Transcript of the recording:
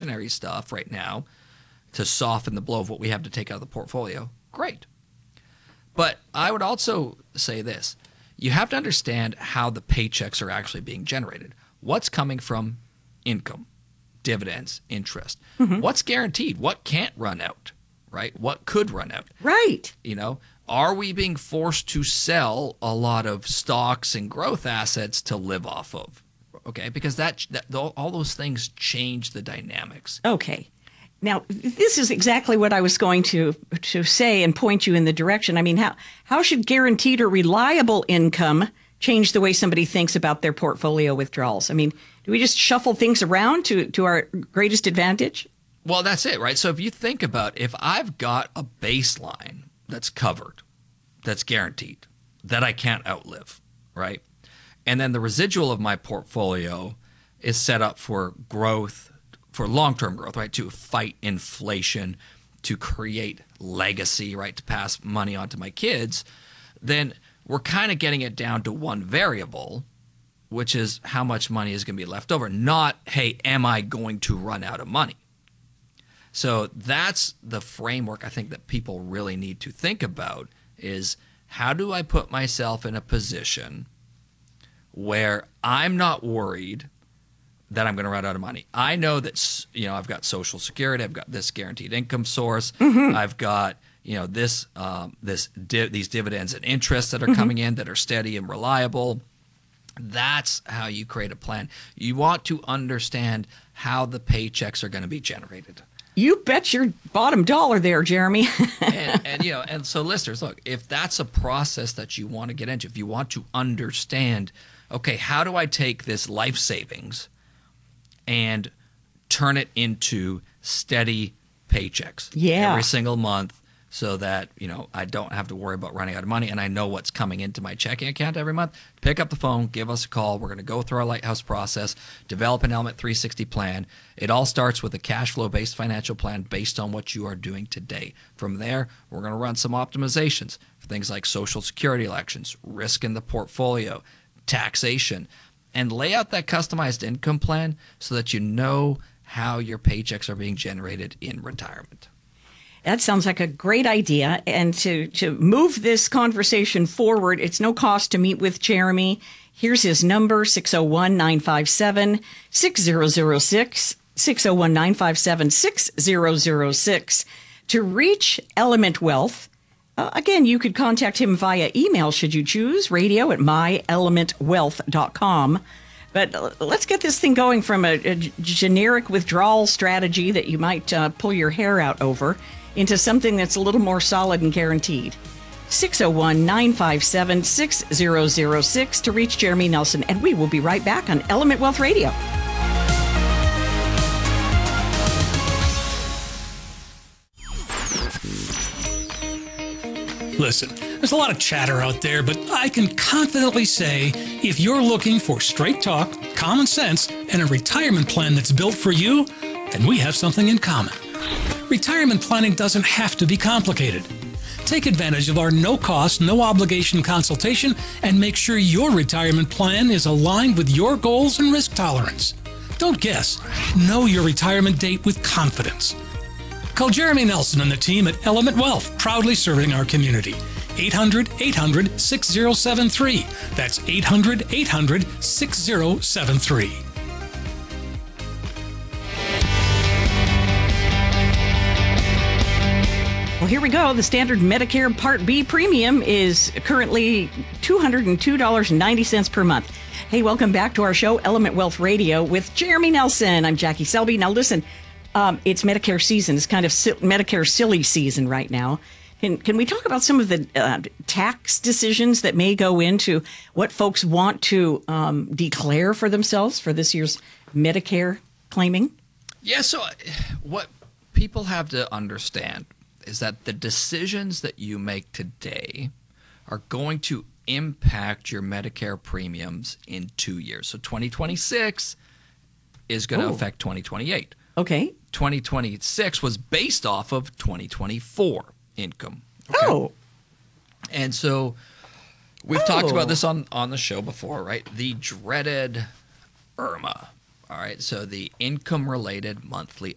discretionary stuff right now to soften the blow of what we have to take out of the portfolio, great. But I would also say this. You have to understand how the paychecks are actually being generated. What's coming from income, dividends, interest? Mm-hmm. What's guaranteed? What can't run out, right? What could run out? Right. Are we being forced to sell a lot of stocks and growth assets to live off of? Okay, because all those things change the dynamics. Okay. Now, this is exactly what I was going to say and point you in the direction. I mean, how should guaranteed or reliable income change the way somebody thinks about their portfolio withdrawals? I mean, do we just shuffle things around to our greatest advantage? Well, that's it, right? So if you think about if I've got a baseline that's covered, that's guaranteed, that I can't outlive, right? And then the residual of my portfolio is set up for growth, for long-term growth, right? To fight inflation, to create legacy, right? To pass money on to my kids, then we're kind of getting it down to one variable, which is how much money is going to be left over, not, hey, am I going to run out of money? So that's the framework I think that people really need to think about is how do I put myself in a position where I'm not worried that I'm going to run out of money. I know that, I've got Social Security, I've got this guaranteed income source, mm-hmm. I've got, these dividends and interests that are mm-hmm. coming in that are steady and reliable. That's how you create a plan. You want to understand how the paychecks are going to be generated. You bet your bottom dollar there, Jeremy. and so listeners, look, if that's a process that you want to get into, if you want to understand, okay, how do I take this life savings and turn it into steady paychecks every single month so that, I don't have to worry about running out of money and I know what's coming into my checking account every month. Pick up the phone, give us a call. We're going to go through our Lighthouse process, develop an Element 360 plan. It all starts with a cash flow-based financial plan based on what you are doing today. From there, we're going to run some optimizations for things like Social Security elections, risk in the portfolio, taxation, and lay out that customized income plan so that you know how your paychecks are being generated in retirement. That sounds like a great idea. And to move this conversation forward, it's no cost to meet with Jeremy. Here's his number, 601-957-6006, 601-957-6006. To reach Element Wealth, again, you could contact him via email should you choose, radio@myelementwealth.com. But let's get this thing going from a generic withdrawal strategy that you might pull your hair out over into something that's a little more solid and guaranteed. 601-957-6006 to reach Jeremy Nelson. And we will be right back on Element Wealth Radio. Listen, there's a lot of chatter out there, but I can confidently say if you're looking for straight talk, common sense, and a retirement plan that's built for you, then we have something in common. Retirement planning doesn't have to be complicated. Take advantage of our no-cost, no-obligation consultation and make sure your retirement plan is aligned with your goals and risk tolerance. Don't guess. Know your retirement date with confidence. Call Jeremy Nelson and the team at Element Wealth, proudly serving our community. 800-800-6073. That's 800-800-6073. Well, here we go. The standard Medicare Part B premium is currently $202.90 per month. Hey, welcome back to our show, Element Wealth Radio, with Jeremy Nelson. I'm Jackie Selby. Now, listen, it's Medicare season. It's kind of Medicare silly season right now. Can we talk about some of the tax decisions that may go into what folks want to declare for themselves for this year's Medicare claiming? Yeah, so what people have to understand is that the decisions that you make today are going to impact your Medicare premiums in 2 years. So 2026 is going to affect 2028. Okay. 2026 was based off of 2024 income. Okay? Oh. And so we've talked about this on the show before, right? The dreaded IRMAA. All right, so the income-related monthly